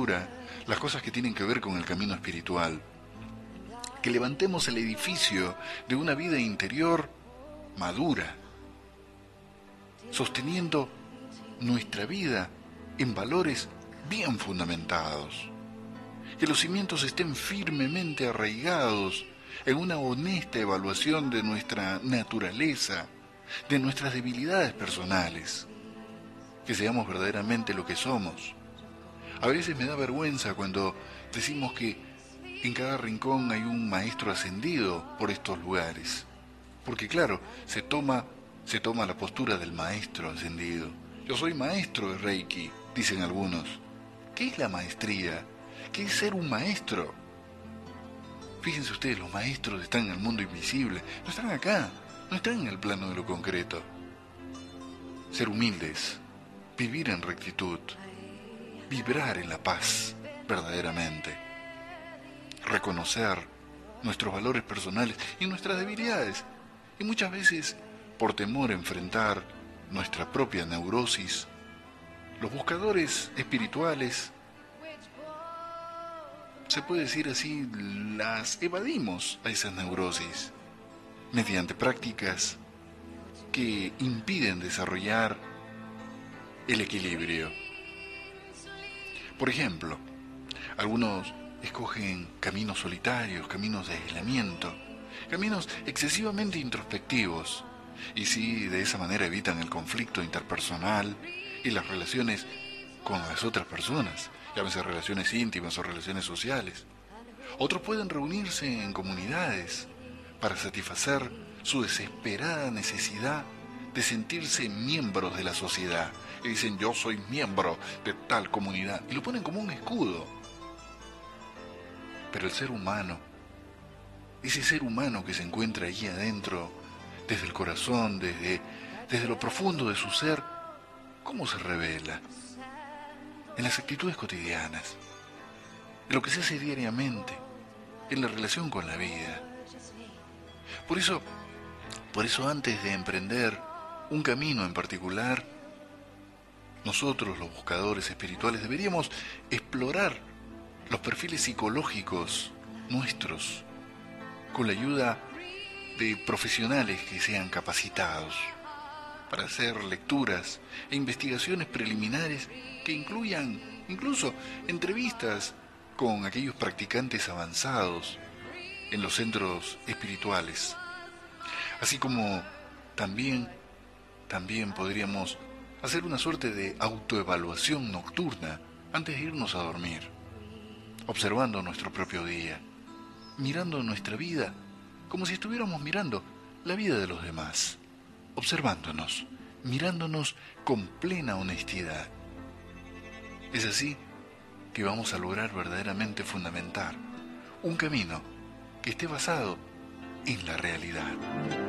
lectura las cosas que tienen que ver con el camino espiritual. Que levantemos el edificio de una vida interior madura, sosteniendo nuestra vida en valores bien fundamentados. Que los cimientos estén firmemente arraigados en una honesta evaluación de nuestra naturaleza, de nuestras debilidades personales. Que seamos verdaderamente lo que somos. A veces me da vergüenza cuando decimos que en cada rincón hay un maestro ascendido por estos lugares. Porque claro, se toma la postura del maestro ascendido. Yo soy maestro de Reiki, dicen algunos. ¿Qué es la maestría? ¿Qué es ser un maestro? Fíjense ustedes, los maestros están en el mundo invisible, no están acá, no están en el plano de lo concreto. Ser humildes, vivir en rectitud, vibrar en la paz, verdaderamente. Reconocer nuestros valores personales y nuestras debilidades. Y muchas veces, por temor a enfrentar nuestra propia neurosis, los buscadores espirituales, se puede decir así, las evadimos a esas neurosis mediante prácticas que impiden desarrollar el equilibrio. Por ejemplo, algunos escogen caminos solitarios, caminos de aislamiento, caminos excesivamente introspectivos, y sí, de esa manera evitan el conflicto interpersonal y las relaciones con las otras personas, llámese relaciones íntimas o relaciones sociales. Otros pueden reunirse en comunidades para satisfacer su desesperada necesidad de sentirse miembros de la sociedad. Y dicen, yo soy miembro de tal comunidad, y lo ponen como un escudo. Pero el ser humano, ese ser humano que se encuentra allí adentro, desde el corazón, desde lo profundo de su ser, ¿cómo se revela? En las actitudes cotidianas, en lo que se hace diariamente, en la relación con la vida. Por eso antes de emprender un camino en particular, nosotros, los buscadores espirituales, deberíamos explorar los perfiles psicológicos nuestros con la ayuda de profesionales que sean capacitados para hacer lecturas e investigaciones preliminares que incluyan incluso entrevistas con aquellos practicantes avanzados en los centros espirituales. Así como también podríamos hacer una suerte de autoevaluación nocturna antes de irnos a dormir, observando nuestro propio día, mirando nuestra vida como si estuviéramos mirando la vida de los demás, observándonos, mirándonos con plena honestidad. Es así que vamos a lograr verdaderamente fundamentar un camino que esté basado en la realidad.